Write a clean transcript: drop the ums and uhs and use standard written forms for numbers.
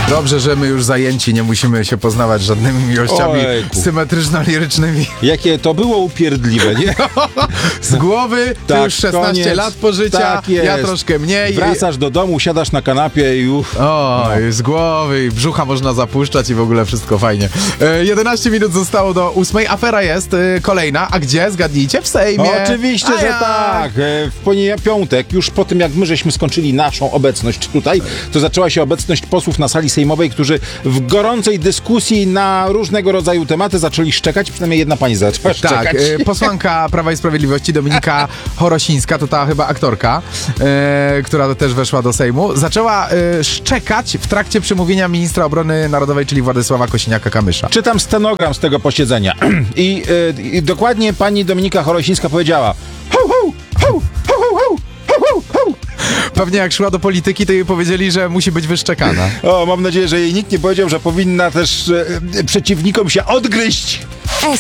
Dobrze, że my już zajęci, nie musimy się poznawać żadnymi ilościami symetryczno-lirycznymi. Jakie to było upierdliwe, nie? Z głowy, ty Tak, już 16 koniec. lat pożycia, Tak jest. ja troszkę mniej. Wracasz do domu, siadasz na kanapie i już... Oj, z głowy i brzucha można zapuszczać i w ogóle wszystko fajnie. 11 minut zostało do 8. Afera jest kolejna. A gdzie? Zgadnijcie? W Sejmie. Oczywiście, że tak. W piątek, już po tym jak my żeśmy skończyli naszą obecność tutaj, to zaczęła się obecność posłów na sali sejmowej, którzy w gorącej dyskusji na różnego rodzaju tematy zaczęli szczekać. Przynajmniej jedna pani zaczęła szczekać. Tak, posłanka Prawa i Sprawiedliwości Dominika Chorosińska, to ta chyba aktorka, która też weszła do Sejmu, zaczęła szczekać w trakcie przemówienia ministra obrony narodowej, czyli Władysława Kosiniaka-Kamysza. Czytam stenogram z tego posiedzenia i dokładnie pani Dominika Chorosińska powiedziała: ho, ho, ho, ho, ho, ho, ho, ho. Pewnie jak szła do polityki, to jej powiedzieli, że musi być wyszczekana. O, mam nadzieję, że jej nikt nie powiedział, że powinna też przeciwnikom się odgryźć.